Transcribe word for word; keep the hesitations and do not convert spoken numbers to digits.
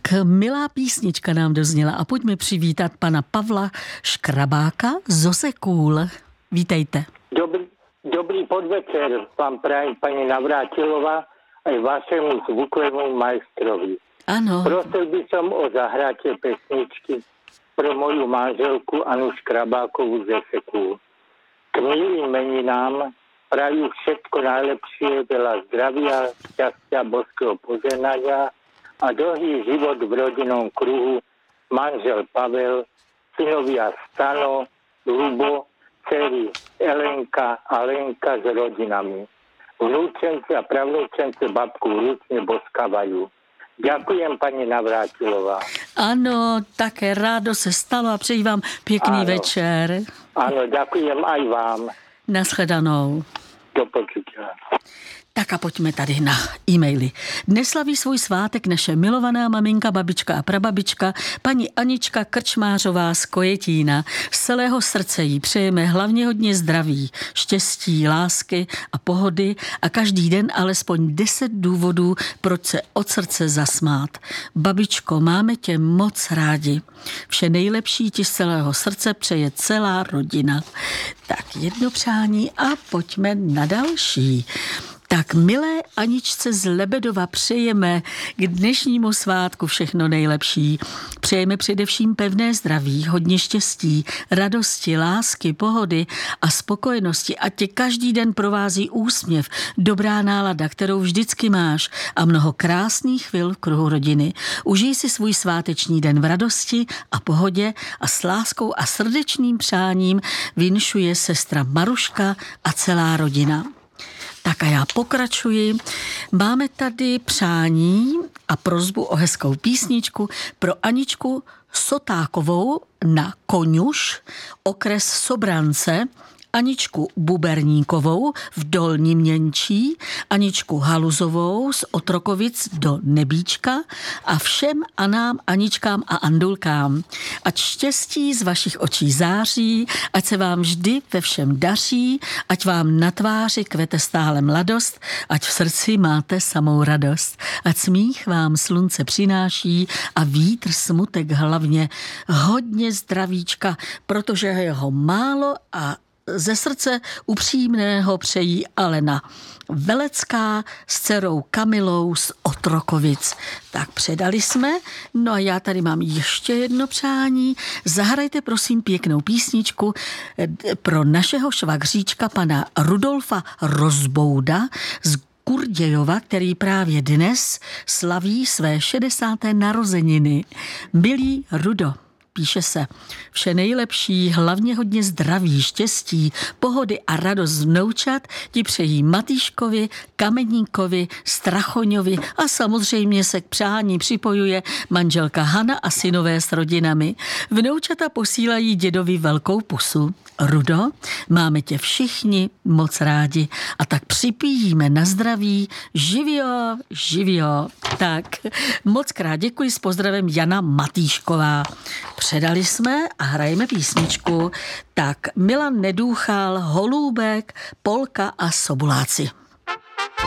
milá písnička nám dozněla a pojďme přivítat pana Pavla Škrabáka z Osekůl. Vítejte. Dobrý, dobrý podvečer vám praje paní Navrátilová aj vašemu zvukovému majstrovi. Ano. Prosil by som o zahratie pesničky pro moju manželku Anu Škrabákovú z Osekůl. K milým meninám prajú všetko najlepšie, veľa zdravia, šťastia, božského požehnania a dlhý život v rodinnom kruhu manžel Pavel, synovia Stano, Lubo, dcery Elenka a Lenka s rodinami. Vnúčence a pravnúčence babku ručne boskávajú. Ďakujem, pani Navrátilová. Ano, také rádo se stalo a přeji vám pěkný ano. večer. Ano, ďakujem aj vám. Nashledanou. Do počutia. Tak a pojďme tady na e-maily. Dnes slaví svůj svátek naše milovaná maminka, babička a prababička, paní Anička Krčmářová z Kojetína. Z celého srdce jí přejeme hlavně hodně zdraví, štěstí, lásky a pohody a každý den alespoň deset důvodů, proč se od srdce zasmát. Babičko, máme tě moc rádi. Vše nejlepší ti z celého srdce přeje celá rodina. Tak jedno přání a pojďme na další. Tak milé Aničce z Lebedova přejeme k dnešnímu svátku všechno nejlepší. Přejeme především pevné zdraví, hodně štěstí, radosti, lásky, pohody a spokojenosti. Ať tě každý den provází úsměv, dobrá nálada, kterou vždycky máš a mnoho krásných chvil v kruhu rodiny. Užij si svůj sváteční den v radosti a pohodě a s láskou a srdečným přáním vinšuje sestra Maruška a celá rodina. Tak a já pokračuji. Máme tady přání a prosbu o hezkou písničku pro Aničku Sotákovou na Koňuš, okres Sobrance, Aničku Buberníkovou v Dolním Měnčí, Aničku Haluzovou z Otrokovic do Nebíčka a všem Anám, Aničkám a Andulkám. Ať štěstí z vašich očí září, ať se vám vždy ve všem daří, ať vám na tváři kvete stále mladost, ať v srdci máte samou radost. Ať smích vám slunce přináší a vítr smutek hlavně. Hodně zdravíčka, protože je ho málo a ze srdce upřímného přejí Alena Velecká s dcerou Kamilou z Otrokovic. Tak předali jsme, no a já tady mám ještě jedno přání. Zahrajte prosím pěknou písničku pro našeho švagříčka pana Rudolfa Rozbouda z Kurdějova, který právě dnes slaví své šedesáté narozeniny. Milý Rudo, píše se, vše nejlepší, hlavně hodně zdraví, štěstí, pohody a radost vnoučat ti přejí Matýškovi, Kameníkovi, Strachoňovi a samozřejmě se k přání připojuje manželka Hana a synové s rodinami. Vnoučata posílají dědovi velkou pusu. Rudo, máme tě všichni moc rádi a tak připíjíme na zdraví. Živio, živio. Tak, moc krát děkuji s pozdravem Jana Matýšková. Předali jsme a hrajeme písničku. Tak Milan Nedůchal, Holůbek, Polka a Sobuláci.